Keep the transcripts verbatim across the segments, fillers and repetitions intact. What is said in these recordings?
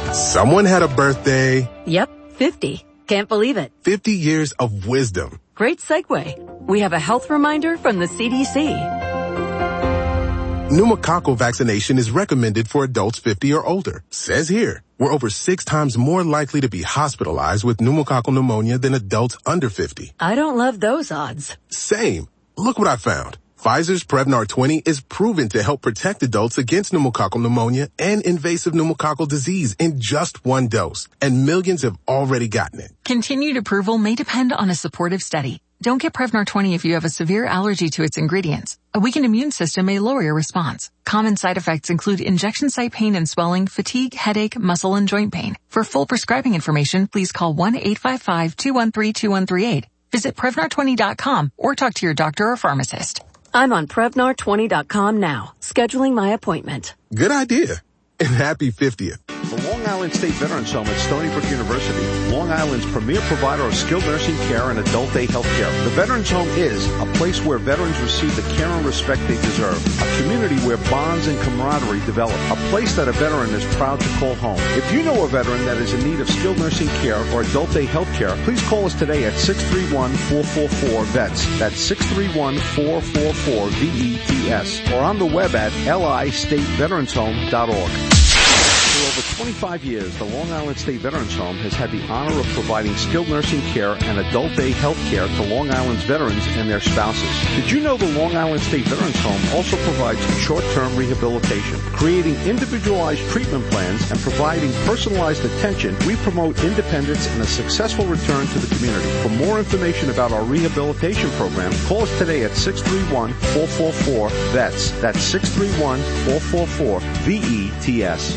Someone had a birthday. Yep, fifty. Can't believe it. fifty years of wisdom. Great segue. We have a health reminder from the C D C. Pneumococcal vaccination is recommended for adults fifty or older. Says here, we're over six times more likely to be hospitalized with pneumococcal pneumonia than adults under fifty. I don't love those odds. Same. Look what I found. Pfizer's Prevnar twenty is proven to help protect adults against pneumococcal pneumonia and invasive pneumococcal disease in just one dose. And millions have already gotten it. Continued approval may depend on a supportive study. Don't get Prevnar twenty if you have a severe allergy to its ingredients. A weakened immune system may lower your response. Common side effects include injection site pain and swelling, fatigue, headache, muscle, and joint pain. For full prescribing information, please call one eight five five, two one three, two one three eight. Visit Prevnar twenty dot com or talk to your doctor or pharmacist. I'm on Prevnar twenty dot com now, scheduling my appointment. Good idea. And happy fiftieth. The Long Island State Veterans Home at Stony Brook University, Long Island's premier provider of skilled nursing care and adult day health care. The Veterans Home is a place where veterans receive the care and respect they deserve, a community where bonds and camaraderie develop, a place that a veteran is proud to call home. If you know a veteran that is in need of skilled nursing care or adult day health care, please call us today at six three one, four four four, V E T S. That's six three one, four four four, V E T S. Or on the web at L I state veterans home dot org. For over twenty-five years, the Long Island State Veterans Home has had the honor of providing skilled nursing care and adult day health care to Long Island's veterans and their spouses. Did you know the Long Island State Veterans Home also provides short-term rehabilitation? Creating individualized treatment plans and providing personalized attention, we promote independence and a successful return to the community. For more information about our rehabilitation program, call us today at six three one, four four four, V E T S. That's six three one, four four four, V E T S.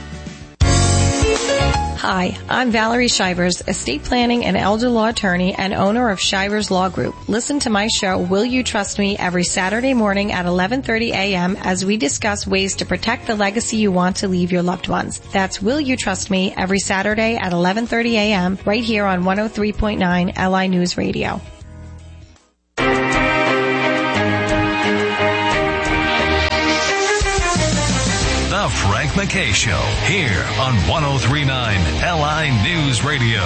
Hi, I'm Valerie Shivers, estate planning and elder law attorney and owner of Shivers Law Group. Listen to my show, Will You Trust Me, every Saturday morning at eleven thirty a.m. as we discuss ways to protect the legacy you want to leave your loved ones. That's Will You Trust Me, every Saturday at eleven thirty a.m. right here on one oh three point nine L I News Radio. The Frank McKay Show, here on one oh three point nine L I News Radio.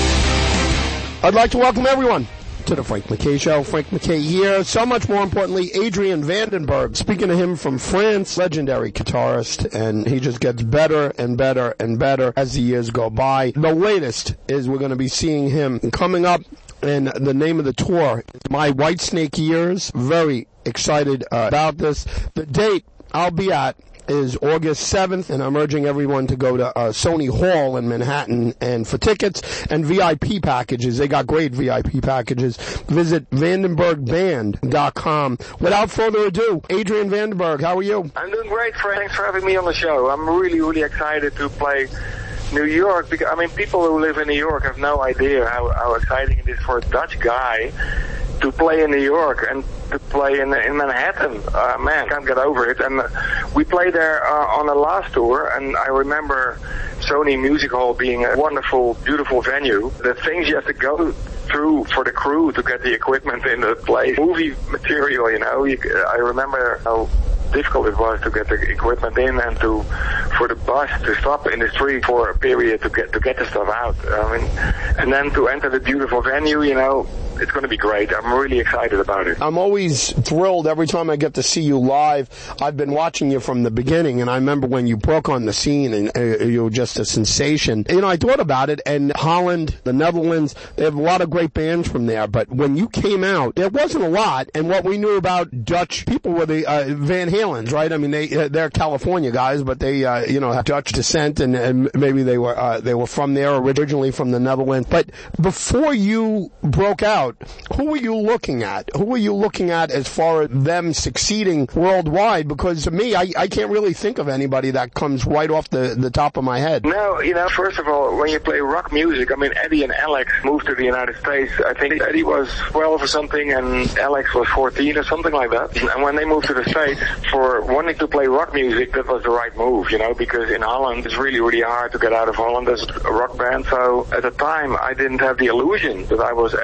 I'd like to welcome everyone to the Frank McKay Show. Frank McKay here. So much more importantly, Adrian Vandenberg. Speaking to him from France, legendary guitarist, and he just gets better and better and better as the years go by. The latest is we're going to be seeing him coming up, and the name of the tour is My Whitesnake Years. Very excited uh, about this. The date I'll be at is August seventh, and I'm urging everyone to go to uh, Sony Hall in Manhattan, and for tickets and V I P packages, they got great V I P packages, visit vandenberg band dot com. Without further ado, Adrian Vandenberg, how are you? I'm doing great, Frank. Thanks for having me on the show. I'm really, really excited to play New York, because, I mean, people who live in New York have no idea how, how exciting it is for a Dutch guy to play in New York and to play in in Manhattan. Uh, man, can't get over it. And uh, we played there uh, on the last tour, and I remember Sony Music Hall being a wonderful, beautiful venue. The things you have to go through for the crew to get the equipment in the place. Movie material, you know. You, I remember how difficult it was to get the equipment in and to for the bus to stop in the street for a period to get to get the stuff out. I mean, and then to enter the beautiful venue, you know, it's going to be great. I'm really excited about it. I'm always thrilled every time I get to see you live. I've been watching you from the beginning, and I remember when you broke on the scene, and uh, you were just a sensation. You know, I thought about it, and Holland, the Netherlands, they have a lot of great bands from there, but when you came out, there wasn't a lot, and what we knew about Dutch people were the uh, Van Halens, right? I mean, they, uh, they're California guys, but they, uh, you know, have Dutch descent, and, and maybe they were, uh, they were from there, originally from the Netherlands. But before you broke out, who were you looking at? Who were you looking at as far as them succeeding worldwide? Because to me, I, I can't really think of anybody that comes right off the, the top of my head. No, you know, first of all, when you play rock music, I mean, Eddie and Alex moved to the United States. I think Eddie was twelve or something, and Alex was fourteen or something like that. And when they moved to the States, for wanting to play rock music, that was the right move, you know, because in Holland, it's really, really hard to get out of Holland as a rock band. So at the time, I didn't have the illusion that I was ever going to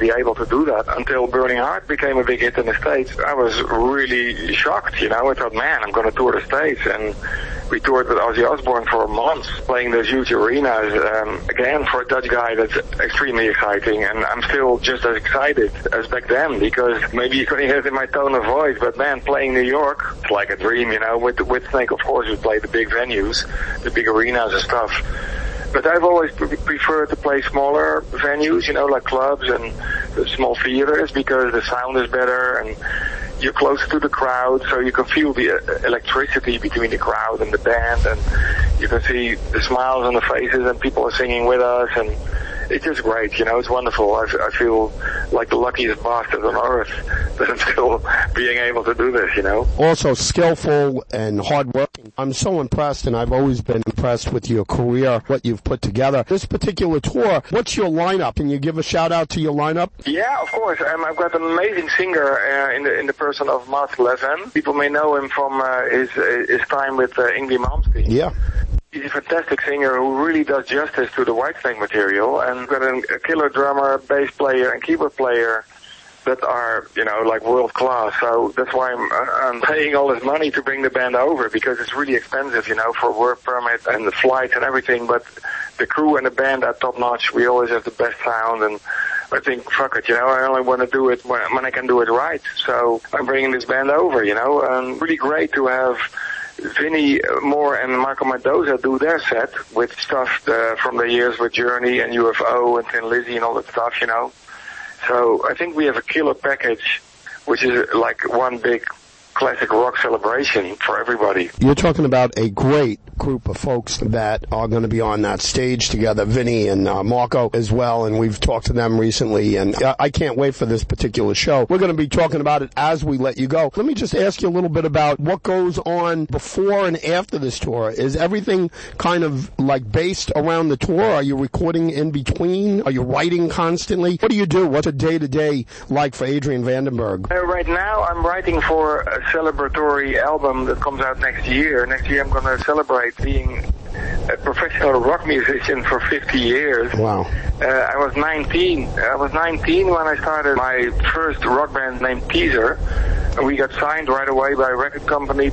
be able to do that until Burning Heart became a big hit in the States. I was really shocked, you know. I thought, man, I'm going to tour the States. And we toured with Ozzy Osbourne for months, playing those huge arenas. Um, again, for a Dutch guy, that's extremely exciting. And I'm still just as excited as back then, because maybe you couldn't hear it in my tone of voice, but man, playing New York, it's like a dream, you know. With, with Snake, of course, we played the big venues, the big arenas and stuff. But I've always pre- preferred to play smaller venues, you know, like clubs and small theaters, because the sound is better and you're closer to the crowd, so you can feel the uh, electricity between the crowd and the band, and you can see the smiles on the faces, and people are singing with us, and it's just great, you know. It's wonderful. I, I feel like the luckiest bastard on earth that I'm still being able to do this, you know. Also skillful and hardworking. I'm so impressed, and I've always been impressed with your career, what you've put together. This particular tour, what's your lineup? Can you give a shout out to your lineup? Yeah, of course. Um, I've got an amazing singer uh, in the in the person of Mats Levin. People may know him from uh, his uh, his time with uh, Yngwie Malmsteen. Yeah. He's a fantastic singer who really does justice to the Whitesnake material, and got a, a killer drummer, bass player, and keyboard player that are, you know, like world class. So that's why I'm, I'm paying all this money to bring the band over, because it's really expensive, you know, for work permit and the flights and everything. But the crew and the band are top notch. We always have the best sound, and I think, fuck it, you know, I only want to do it when, when I can do it right. So I'm bringing this band over, you know, and really great to have Vinnie Moore and Michael Mendoza do their set with stuff uh, from the years with Journey and U F O and Thin Lizzy and all that stuff, you know. So I think we have a killer package, which is like one big classic rock celebration for everybody. You're talking about a great group of folks that are going to be on that stage together, Vinny and uh, Marco as well, and we've talked to them recently, and uh, I can't wait for this particular show. We're going to be talking about it as we let you go. Let me just ask you a little bit about what goes on before and after this tour. Is everything kind of like based around the tour? Are you recording in between? Are you writing constantly? What do you do? What's a day-to-day like for Adrian Vandenberg? Uh, right now I'm writing for a celebratory album that comes out next year. Next year I'm going to celebrate being a professional rock musician for fifty years. Wow. Uh, I was nineteen. I was nineteen when I started my first rock band named Teaser. And we got signed right away by a record company.